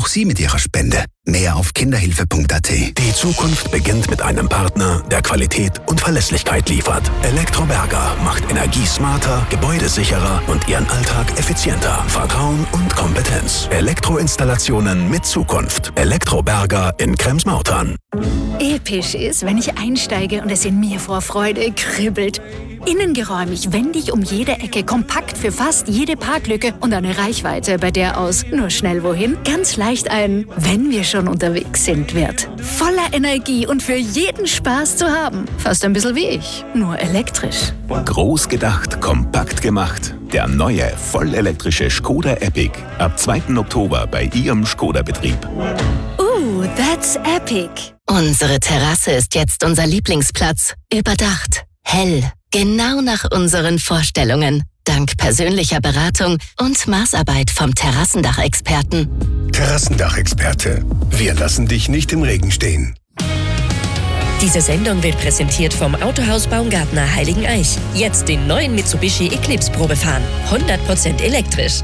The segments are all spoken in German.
auch Sie mit Ihrer Spende. Mehr auf kinderhilfe.at. Die Zukunft beginnt mit einem Partner, der Qualität und Verlässlichkeit liefert. Elektroberger macht Energie smarter, Gebäude sicherer und Ihren Alltag effizienter. Vertrauen und Kompetenz. Elektroinstallationen mit Zukunft. Elektroberger in Krems-Mautern. Episch ist, wenn ich einsteige und es in mir vor Freude kribbelt. Innengeräumig, wendig um jede Ecke, kompakt für fast jede Parklücke und eine Reichweite, bei der aus nur schnell wohin ganz leicht ein "Wenn wir schon unterwegs sind" wird. Voller Energie und für jeden Spaß zu haben. Fast ein bisschen wie ich, nur elektrisch. Groß gedacht, kompakt gemacht. Der neue, vollelektrische Škoda Epic. Ab 2. Oktober bei Ihrem Škoda-Betrieb. That's epic. Unsere Terrasse ist jetzt unser Lieblingsplatz. Überdacht, hell, genau nach unseren Vorstellungen. Dank persönlicher Beratung und Maßarbeit vom Terrassendachexperten. Terrassendachexperte. Wir lassen dich nicht im Regen stehen. Diese Sendung wird präsentiert vom Autohaus Baumgartner Heiligeneich. Jetzt den neuen Mitsubishi Eclipse Probe fahren. 100% elektrisch.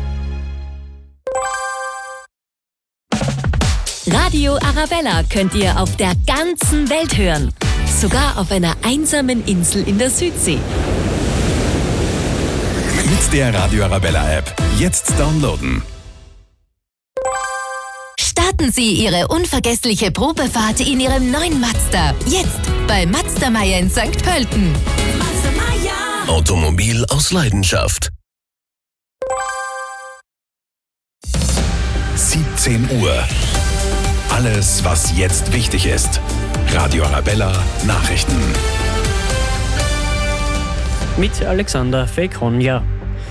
Radio Arabella könnt ihr auf der ganzen Welt hören. Sogar auf einer einsamen Insel in der Südsee. Mit der Radio Arabella App. Jetzt downloaden. Starten Sie Ihre unvergessliche Probefahrt in Ihrem neuen Mazda. Jetzt bei Mazda Meier in St. Pölten. Mazda Meier. Automobil aus Leidenschaft. 17 Uhr. Alles, was jetzt wichtig ist. Radio Arabella Nachrichten. Mit Alexander Fekonja.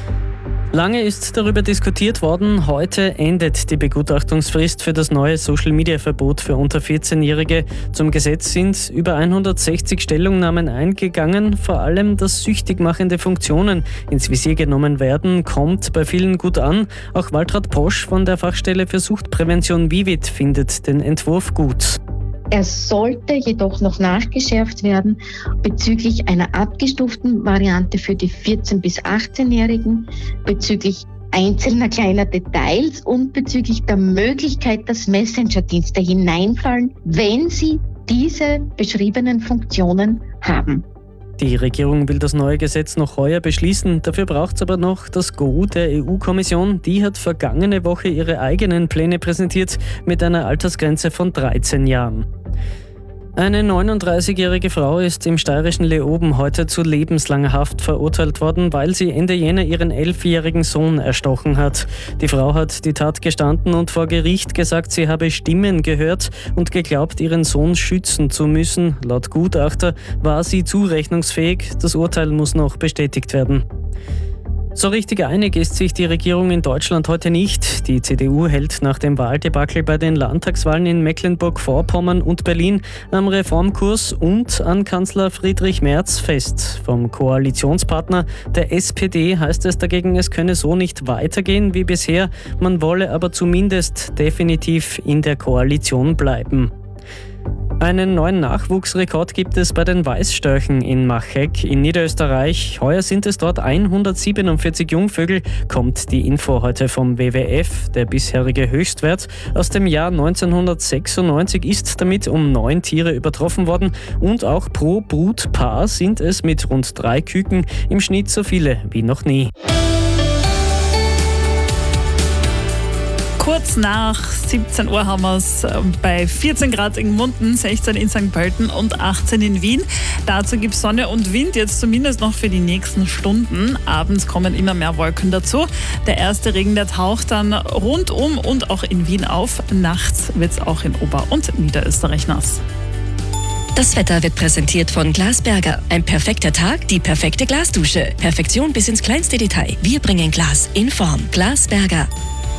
Lange ist darüber diskutiert worden, heute endet die Begutachtungsfrist für das neue Social-Media-Verbot für unter 14-Jährige. Zum Gesetz sind über 160 Stellungnahmen eingegangen. Vor allem, dass süchtig machende Funktionen ins Visier genommen werden, kommt bei vielen gut an. Auch Waltraud Posch von der Fachstelle für Suchtprävention Vivit findet den Entwurf gut. Er sollte jedoch noch nachgeschärft werden bezüglich einer abgestuften Variante für die 14- bis 18-Jährigen, bezüglich einzelner kleiner Details und bezüglich der Möglichkeit, dass Messenger-Dienste hineinfallen, wenn sie diese beschriebenen Funktionen haben. Die Regierung will das neue Gesetz noch heuer beschließen. Dafür braucht es aber noch das Go der EU-Kommission. Die hat vergangene Woche ihre eigenen Pläne präsentiert mit einer Altersgrenze von 13 Jahren. Eine 39-jährige Frau ist im steirischen Leoben heute zu lebenslanger Haft verurteilt worden, weil sie Ende Jänner ihren 11-jährigen Sohn erstochen hat. Die Frau hat die Tat gestanden und vor Gericht gesagt, sie habe Stimmen gehört und geglaubt, ihren Sohn schützen zu müssen. Laut Gutachter war sie zurechnungsfähig. Das Urteil muss noch bestätigt werden. So richtig einig ist sich die Regierung in Deutschland heute nicht. Die CDU hält nach dem Wahldebakel bei den Landtagswahlen in Mecklenburg-Vorpommern und Berlin am Reformkurs und an Kanzler Friedrich Merz fest. Vom Koalitionspartner der SPD heißt es dagegen, es könne so nicht weitergehen wie bisher. Man wolle aber zumindest definitiv in der Koalition bleiben. Einen neuen Nachwuchsrekord gibt es bei den Weißstörchen in Machegg in Niederösterreich. Heuer sind es dort 147 Jungvögel, kommt die Info heute vom WWF. Der bisherige Höchstwert aus dem Jahr 1996 ist damit um 9 Tiere übertroffen worden und auch pro Brutpaar sind es mit rund 3 Küken im Schnitt so viele wie noch nie. Kurz nach 17 Uhr haben wir es bei 14 Grad in Gmunden, 16 in St. Pölten und 18 in Wien. Dazu gibt es Sonne und Wind, jetzt zumindest noch für die nächsten Stunden. Abends kommen immer mehr Wolken dazu. Der erste Regen, der taucht dann rundum und auch in Wien auf. Nachts wird es auch in Ober- und Niederösterreich nass. Das Wetter wird präsentiert von Glasberger. Ein perfekter Tag, die perfekte Glasdusche. Perfektion bis ins kleinste Detail. Wir bringen Glas in Form. Glasberger.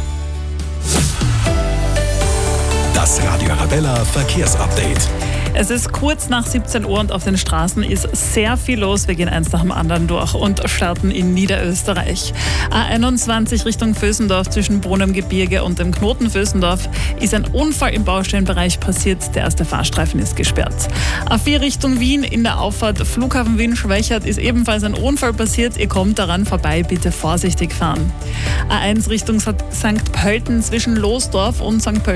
Das Radio Arabella Verkehrsupdate. Es ist kurz nach 17 Uhr und auf den Straßen ist sehr viel los. Wir gehen eins nach dem anderen durch und starten in Niederösterreich. A21 Richtung Vösendorf zwischen Brunn im Gebirge und dem Knoten Vösendorf ist ein Unfall im Baustellenbereich passiert. Der erste Fahrstreifen ist gesperrt. A4 Richtung Wien in der Auffahrt Flughafen Wien-Schwächert ist ebenfalls ein Unfall passiert. Ihr kommt daran vorbei, bitte vorsichtig fahren. A1 Richtung St. Pölten zwischen Losdorf und St. Pölten